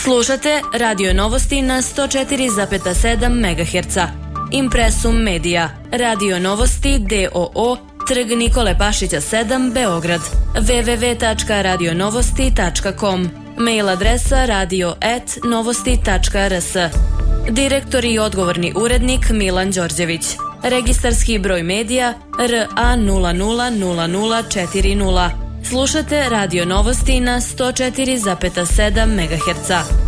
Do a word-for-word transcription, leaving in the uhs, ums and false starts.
Slušate Radio Novosti na sto četiri zarez sedam megaherca. Impresum Medija. Radio Novosti D O O. Trg Nikole Pašića sedam, Beograd. w w w tačka radio novosti tačka com. Mail adresa radio at novosti tačka r s. Direktor i odgovorni urednik Milan Đorđević. Registarski broj medija R A nula nula nula nula četiri nula. Slušate Radio Novosti na sto četiri zarez sedam megaherca.